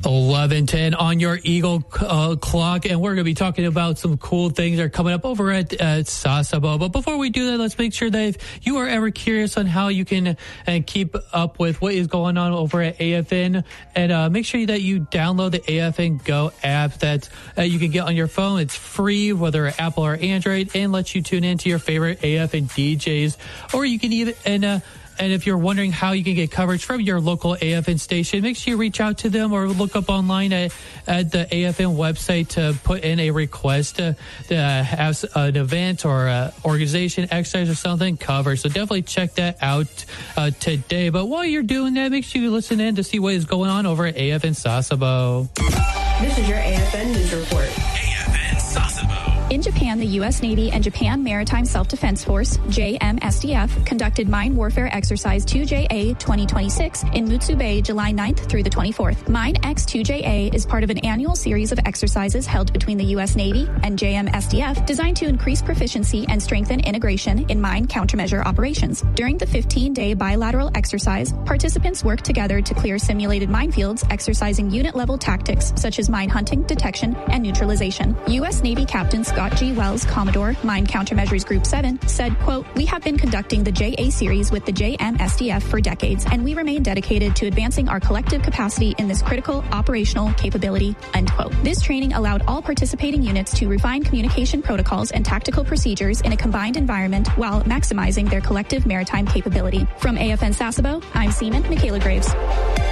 11:10 on your Eagle clock, and we're going to be talking about some cool things that are coming up over at Sasebo. But before we do that, let's make sure that if you are ever curious on how you can keep up with what is going on over at AFN, and make sure that you download the AFN Go app that you can get on your phone. It's free, whether Apple or Android, and lets you tune into your favorite AFN DJs. Or you can even and if you're wondering how you can get coverage from your local AFN station, make sure you reach out to them or look up online at the AFN website to put in a request to have an event or organization, exercise or something covered. So definitely check that out today. But while you're doing that, make sure you listen in to see what is going on over at AFN Sasebo. This is your AFN News Report. AFN Sasebo. In Japan, the U.S. Navy and Japan Maritime Self-Defense Force, JMSDF, conducted Mine Warfare Exercise 2JA 2026 in Mutsu Bay, July 9th through the 24th. Mine X2JA is part of an annual series of exercises held between the U.S. Navy and JMSDF designed to increase proficiency and strengthen integration in mine countermeasure operations. During the 15-day bilateral exercise, participants worked together to clear simulated minefields, exercising unit-level tactics such as mine hunting, detection, and neutralization. U.S. Navy Captain Scott G. Wells, Commodore, Mine Countermeasures Group 7, said, quote, "We have been conducting the JA series with the JMSDF for decades, and we remain dedicated to advancing our collective capacity in this critical operational capability," end quote. This training allowed all participating units to refine communication protocols and tactical procedures in a combined environment while maximizing their collective maritime capability. From AFN Sasebo, I'm Seaman Michaela Graves.